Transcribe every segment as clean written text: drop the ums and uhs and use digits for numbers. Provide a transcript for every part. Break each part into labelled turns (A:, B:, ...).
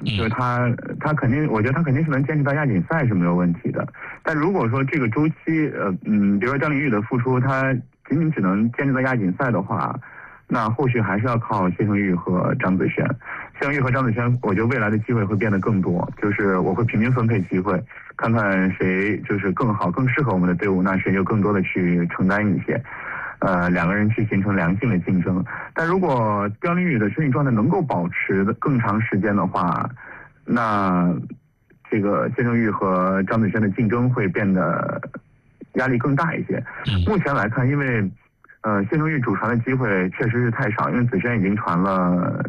A: 就是他肯定，我觉得他肯定是能坚持到亚锦赛是没有问题的。但如果说这个周期，比如说张琳芮的付出，他仅仅只能坚持到亚锦赛的话，那后续还是要靠谢胜玉和张子萱。谢胜玉和张子萱，我觉得未来的机会会变得更多，就是我会平均分配机会，看看谁就是更好、更适合我们的队伍，那谁就更多的去承担一些。两个人去形成良性的竞争。但如果张琳芮的身体状态能够保持的更长时间的话，那这个谢胜玉和张子萱的竞争会变得压力更大一些。目前来看，因为谢胜玉主传的机会确实是太少，因为子萱已经传了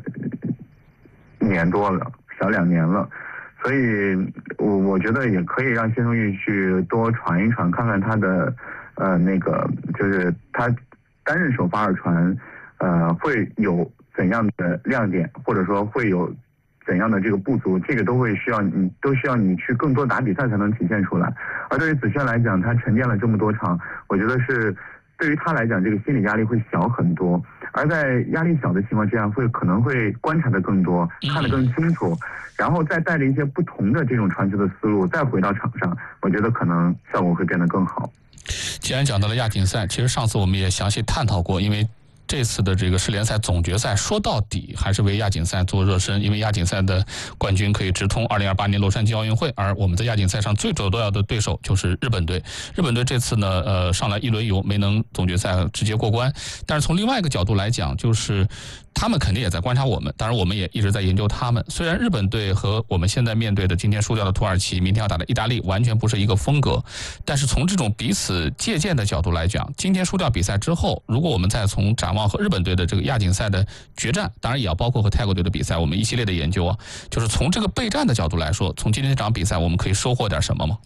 A: 1年多了，小2年了。所以我觉得也可以让谢胜玉去多传一传，看看他的那个就是他担任首发2传，会有怎样的亮点，或者说会有怎样的这个不足，这个都需要你去更多打比赛才能体现出来。而对于子萱来讲，他沉淀了这么多场，我觉得是对于他来讲，这个心理压力会小很多。而在压力小的情况之下，可能会观察的更多，看得更清楚，然后再带着一些不同的这种传球的思路，再回到场上，我觉得可能效果会变得更好。
B: 既然讲到了亚锦赛，其实上次我们也详细探讨过，因为这次的这个世联赛总决赛说到底还是为亚锦赛做热身，因为亚锦赛的冠军可以直通2028年洛杉矶奥运会，而我们在亚锦赛上最主要的对手就是日本队。日本队这次呢，上来一轮游没能总决赛直接过关，但是从另外一个角度来讲，就是他们肯定也在观察我们，当然我们也一直在研究他们。虽然日本队和我们现在面对的今天输掉的土耳其，明天要打的意大利完全不是一个风格，但是从这种彼此借鉴的角度来讲，今天输掉比赛之后，如果我们再从展望和日本队的这个亚锦赛的决战，当然也要包括和泰国队的比赛，我们一系列的研究啊，就是从这个备战的角度来说，从今天这场比赛我们可以收获点什么吗？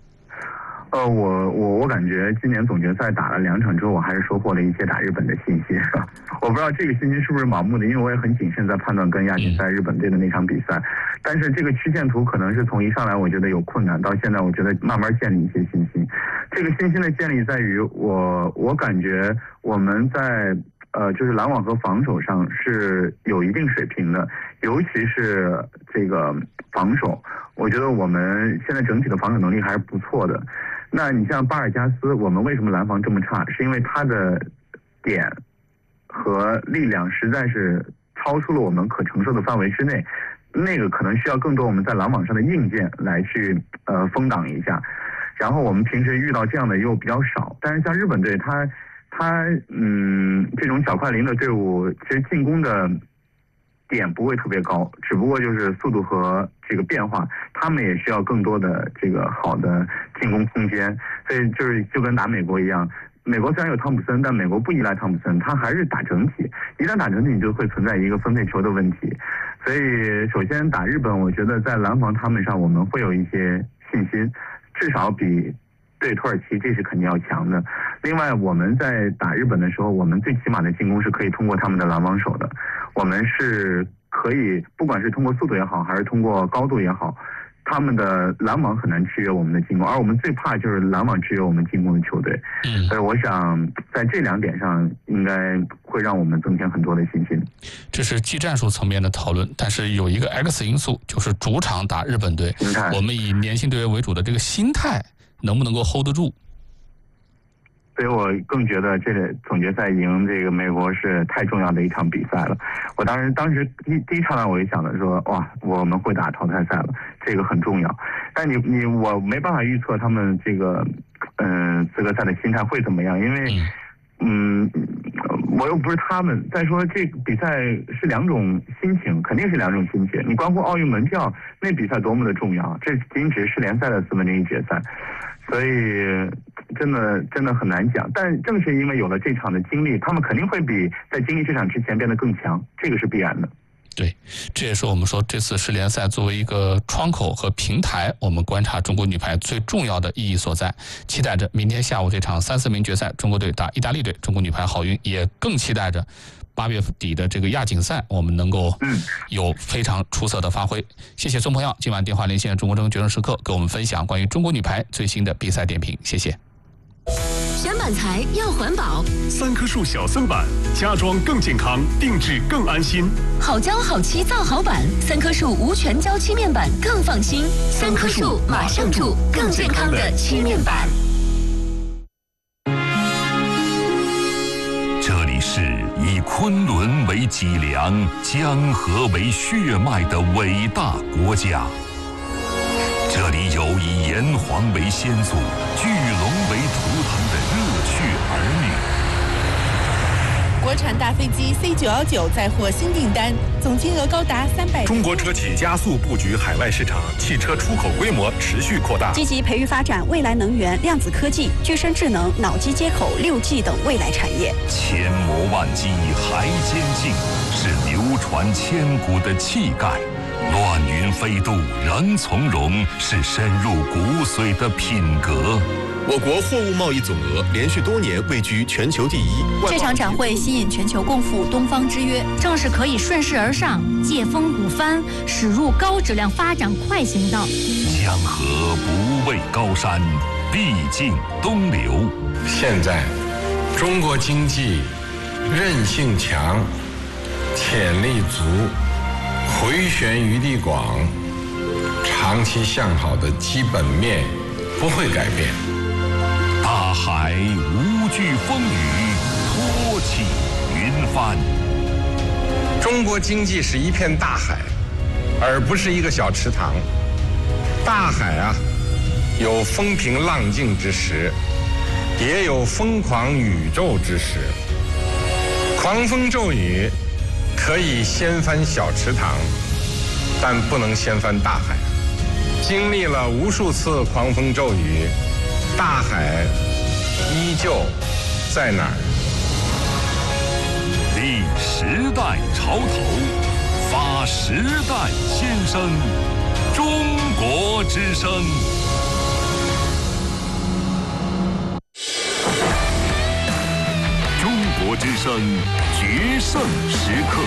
A: 我感觉今年总决赛打了2场之后，我还是收获了一些打日本的信心。我不知道这个信心是不是盲目的，因为我也很谨慎在判断跟亚锦赛日本队的那场比赛。但是这个曲线图可能是从一上来我觉得有困难，到现在我觉得慢慢建立一些信心。这个信心的建立在于我感觉我们在就是拦网和防守上是有一定水平的，尤其是这个防守，我觉得我们现在整体的防守能力还是不错的。那你像巴尔加斯，我们为什么拦防这么差？是因为他的点和力量实在是超出了我们可承受的范围之内，那个可能需要更多我们在拦网上的硬件来去封挡一下。然后我们平时遇到这样的又比较少，但是像日本队，他这种小快灵的队伍，其实进攻的点不会特别高，只不过就是速度和这个变化，他们也需要更多的这个好的进攻空间。所以就跟打美国一样，美国虽然有汤普森，但美国不依赖汤普森，他还是打整体。一旦打整体，你就会存在一个分配球的问题。所以首先打日本，我觉得在拦防他们上我们会有一些信心，至少比对土耳其这是肯定要强的。另外我们在打日本的时候，我们最起码的进攻是可以通过他们的拦网手的，我们是可以不管是通过速度也好，还是通过高度也好，他们的拦网很难制约我们的进攻，而我们最怕就是拦网制约我们进攻的球队。所以我想在这2点上应该会让我们增添很多的信心。
B: 这是技战术层面的讨论，但是有一个 X 因素，就是主场打日本队，我们以年轻队员为主的这个心态能不能够 hold 得住？
A: 所以我更觉得这个总决赛赢这个美国是太重要的一场比赛了。我当时第一场呢，我就想着说，哇，我们会打淘汰赛了，这个很重要。但我没办法预测他们这个资格赛的心态会怎么样，因为我又不是他们。再说这个比赛是2种心情，肯定是2种心情。你关乎奥运门票，那比赛多么的重要，这仅只是世联赛的1/4决赛，所以真的很难讲。但正是因为有了这场的经历，他们肯定会比在经历这场之前变得更强，这个是必然的。
B: 对，这也是我们说这次世联赛作为一个窗口和平台，我们观察中国女排最重要的意义所在。期待着明天下午这场3、4名决赛，中国队打意大利队，中国女排好运，也更期待着8月底的这个亚锦赛，我们能够有非常出色的发挥。谢谢宋鹏耀今晚电话连线中国争决胜时刻，给我们分享关于中国女排最新的比赛点评，谢谢。
C: 选拔板材要环保。
D: 3棵树小森板，家装更健康，定制更安心。
C: 好胶好漆造好板，3棵树无全胶漆面板更放心。3棵树马上住更健康的漆面板。
E: 这里是以昆仑为脊梁、江河为血脉的伟大国家。这里有以炎黄为先祖、巨龙为图腾的热血儿女。
F: 国产大飞机 C919 再获新订单，总金额高达300。
D: 中国车企加速布局海外市场，汽车出口规模持续扩大，
G: 积极培育发展未来能源、量子科技、具身智能、脑机接口、6G 等未来产业。
E: 千磨万击还坚劲，是流传千古的气概。乱云飞渡仍从容，是深入骨髓的品格。
H: 我国货物贸易总额连续多年位居全球第一。
G: 这场展会吸引全球共赴东方之约，
I: 正是可以顺势而上，借风鼓帆，驶入高质量发展快行道。
E: 江河不畏高山，必尽东流。
J: 现在，中国经济韧性强，潜力足，回旋余地广，长期向好的基本面不会改变。
E: 大海无惧风雨，托起云帆。
J: 中国经济是一片大海，而不是一个小池塘。大海啊，有风平浪静之时，也有疯狂宇宙之时。狂风骤雨可以掀翻小池塘，但不能掀翻大海。经历了无数次狂风骤雨，大海依旧在哪儿？
E: 立时代潮头，发时代先声，中国之声。中国之声决胜时刻。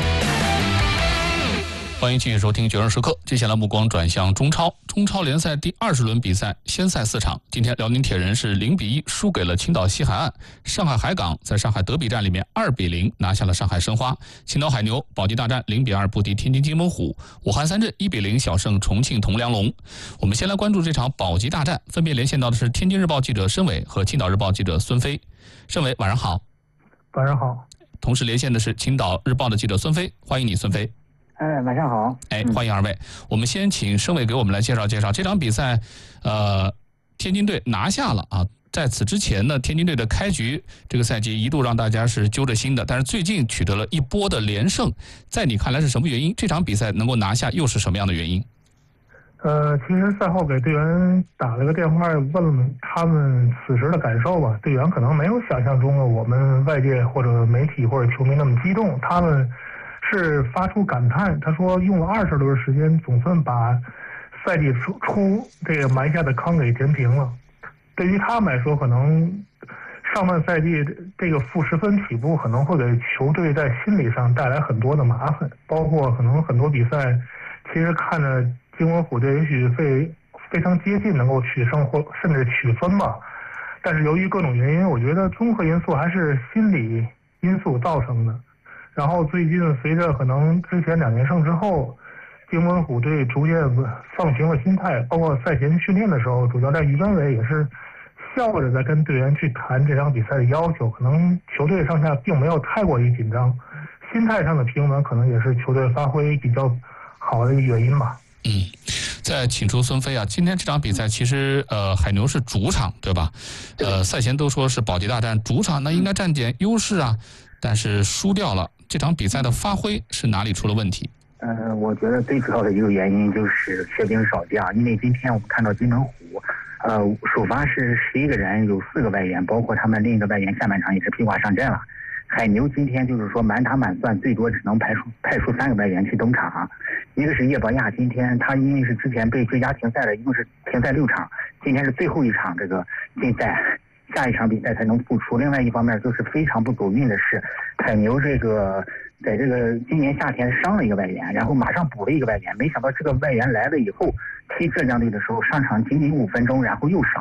B: 欢迎继续收听《决胜时刻》。接下来目光转向中超。中超联赛第20轮比赛，先赛4场。今天辽宁铁人是0-1输给了青岛西海岸。上海海港在上海德比战里面2-0拿下了上海申花。青岛海牛保级大战0-2不敌天津津门虎。武汉三镇1-0小胜重庆铜梁龙。我们先来关注这场保级大战，分别连线到的是天津日报记者申伟和青岛日报记者孙飞。申伟，晚上好。
K: 晚上好。
B: 同时连线的是青岛日报的记者孙飞，欢迎你，孙飞。
K: 晚上好。
B: 欢迎二位。我们先请申伟给我们来介绍介绍这场比赛。天津队拿下了啊。在此之前呢，天津队的开局这个赛季一度让大家是揪着心的，但是最近取得了一波的连胜。在你看来是什么原因？这场比赛能够拿下又是什么样的原因？
K: 其实赛后给队员打了个电话，问他们此时的感受吧。队员可能没有想象中的我们外界或者媒体或者球迷那么激动，他们是发出感叹。他说用了20轮时间，总算把赛季初这个埋下的坑给填平了。对于他们来说，可能上半赛季这个负10分起步，可能会给球队在心理上带来很多的麻烦，包括可能很多比赛其实看着津门虎队也许非常接近能够取胜或甚至取分吧，但是由于各种原因，我觉得综合因素还是心理因素造成的。然后最近随着可能之前2连胜之后，津门虎队逐渐放平了心态，包括赛前训练的时候，主教练于根伟也是笑着在跟队员去谈这场比赛的要求，可能球队上下并没有太过于紧张，心态上的平稳可能也是球队发挥比较好的一个原因吧。
B: 再请出孙飞啊，今天这场比赛其实海牛是主场对吧？赛前都说是保级大战，主场那应该占点优势啊，但是输掉了。这场比赛的发挥是哪里出了问题？
L: 我觉得最主要的一个原因就是缺兵少将，因为今天我们看到津门虎，首发是11个人，有4个外援，包括他们另一个外援下半场也是披挂上阵了。海牛今天就是说满打满算，最多只能派出3个外援去登场。一个是叶博亚，今天他因为是之前被追加停赛了，一共是停赛6场，今天是最后一场这个禁赛，下一场比赛才能复出。另外一方面就是非常不走运的是，海牛这个在这个今年夏天伤了一个外援，然后马上补了一个外援，没想到这个外援来了以后踢浙江队的时候上场仅仅5分钟，然后又伤了，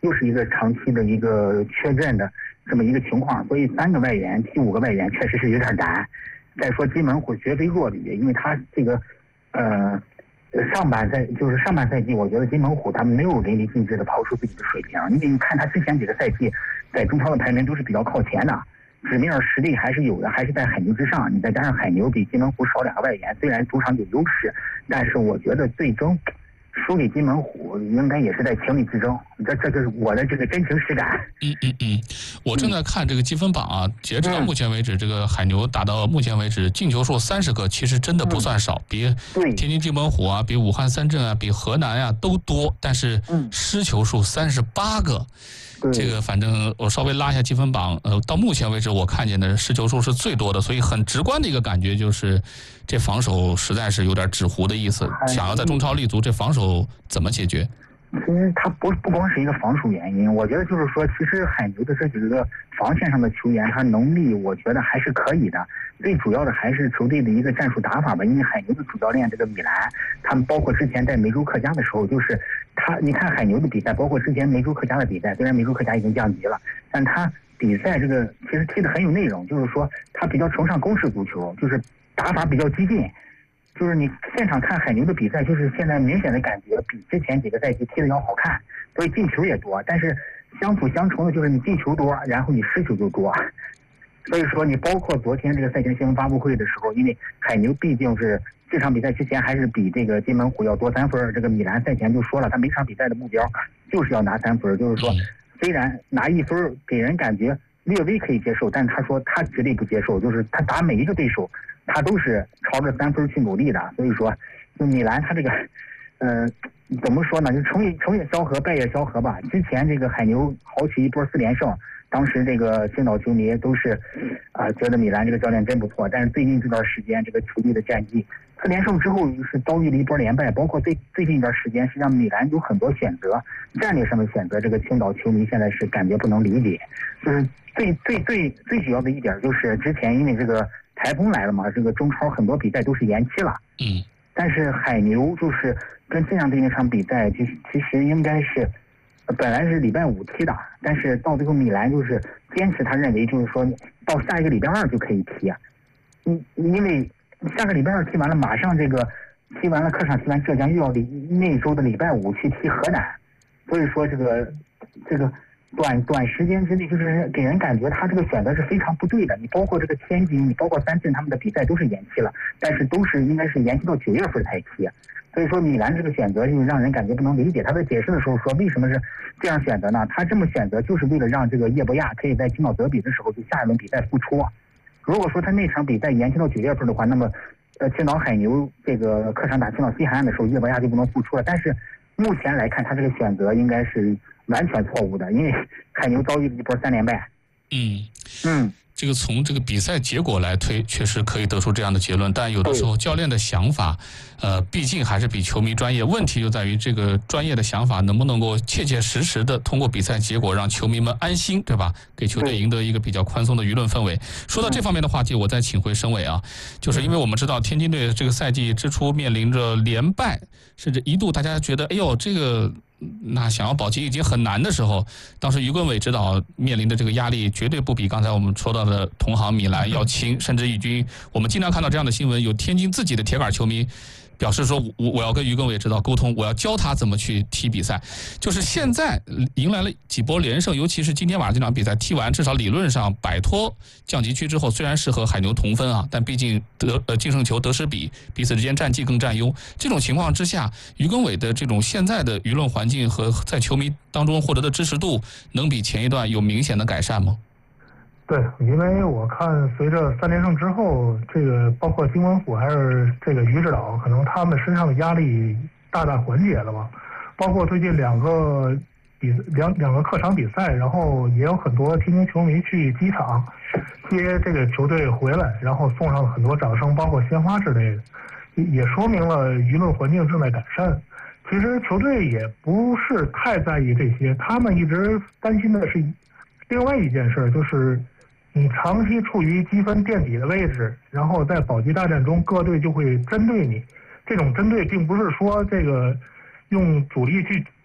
L: 又是一个长期的一个缺阵的这么一个情况，所以3个外援踢5个外援确实是有点难。再说金门虎绝非弱旅，因为他这个上半赛季，我觉得金门虎他们没有淋漓尽致的跑出自己的水平，因为你看他之前几个赛季在中超的排名都是比较靠前的，纸面实力还是有的，还是在海牛之上。你再加上海牛比金门虎少2个外援，虽然主场有优势，但是我觉得最终输给金门虎应该也是在情理之中，这就是我的这个真情实感。
B: 我正在看这个积分榜啊，截止到目前为止，这个海牛打到目前为止进球数30个，其实真的不算少，比天津津门虎啊，比武汉三镇啊，比河南啊都多，但是失球数38个。这个反正我稍微拉一下积分榜，到目前为止我看见的失球数是最多的，所以很直观的一个感觉就是这防守实在是有点纸糊的意思。想要在中超立足，这防守怎么解决？
L: 其实它不光是一个防守原因，我觉得就是说，其实海牛的这几个防线上的球员，他能力我觉得还是可以的。最主要的还是球队的一个战术打法吧，因为海牛的主教练这个米兰，他们包括之前在梅州客家的时候，就是他，你看海牛的比赛，包括之前梅州客家的比赛，虽然梅州客家已经降级了，但他比赛这个其实踢得很有内容，就是说他比较崇尚攻势足球，就是打法比较激进。就是你现场看海牛的比赛，就是现在明显的感觉比之前几个赛季踢的要好看，所以进球也多。但是相辅相成的就是你进球多，然后你失球就多。所以说你包括昨天这个赛前新闻发布会的时候，因为海牛毕竟是这场比赛之前还是比这个金门虎要多3分，这个米兰赛前就说了，他每场比赛的目标就是要拿3分，就是说虽然拿1分给人感觉略微可以接受，但他说他绝对不接受，就是他打每一个对手他都是朝着3分去努力的。所以说就米兰他这个怎么说呢，就成也萧何败也萧何吧。之前这个海牛豪取一波4连胜，当时这个青岛球迷都是觉得米兰这个教练真不错，但是最近这段时间这个球队的战绩4连胜之后是遭遇了一波连败，包括最近一段时间实际上米兰有很多选择，战略上的选择，这个青岛球迷现在是感觉不能理解。就是最主要的一点就是之前因为这个台风来了嘛，这个中超很多比赛都是延期了。但是海牛就是跟这样的那场比赛，其实应该是本来是礼拜5踢的，但是到最后米兰就是坚持他认为就是说到下一个礼拜2就可以踢。因为下个礼拜2踢完了，马上这个踢完了客场踢完浙江，又要那周的礼拜5去踢河南，所以说这个短时间之内，就是给人感觉他这个选择是非常不对的。你包括这个天津，你包括三镇，他们的比赛都是延期了，但是都是应该是延期到9月份才踢。所以说米兰这个选择就让人感觉不能理解。他在解释的时候说，为什么是这样选择呢？他这么选择就是为了让这个叶博亚可以在青岛德比的时候就下一轮比赛复出。如果说他那场比赛延期到9月份的话，那么青岛海牛这个客场打青岛西海岸的时候，叶博亚就不能复出了。但是目前来看，他这个选择应该是完全错误的，因为海牛遭遇了一波3连败。
B: 这个从这个比赛结果来推，确实可以得出这样的结论。但有的时候教练的想法，毕竟还是比球迷专业。问题就在于这个专业的想法能不能够切切实实的通过比赛结果让球迷们安心，对吧？给球队赢得一个比较宽松的舆论氛围。说到这方面的话题，我再请回申伟啊，就是因为我们知道天津队这个赛季之初面临着连败，甚至一度大家觉得，哎呦，这个。那想要保级已经很难的时候，当时于根伟指导面临的这个压力绝对不比刚才我们说到的同行米兰要轻，甚至已经我们经常看到这样的新闻，有天津自己的铁杆球迷表示说，我要跟于根伟指导沟通，我要教他怎么去踢比赛。就是现在迎来了几波连胜，尤其是今天晚上这场比赛踢完，至少理论上摆脱降级区之后，虽然是和海牛同分啊，但毕竟净胜球得失比彼此之间战绩更占优。这种情况之下，于根伟的这种现在的舆论环境和在球迷当中获得的支持度，能比前一段有明显的改善吗？
K: 对，因为我看随着3连胜之后，这个包括金门虎还是这个于指导，可能他们身上的压力大大缓解了吧。包括最近两个客场比赛，然后也有很多天津球迷去机场接这个球队回来，然后送上很多掌声，包括鲜花之类的，也说明了舆论环境正在改善。其实球队也不是太在意这些，他们一直担心的是另外一件事，就是你长期处于积分垫底的位置，然后在保级大战中各队就会针对你。这种针对并不是说这个用主力去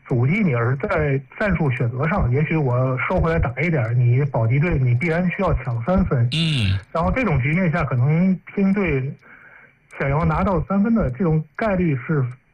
K: 阻击你，而是在战术选择上，也许我收回来打一点，你保级队你必然需要抢3分。然后这种局面下，可能天津队想要拿到3分的这种概率是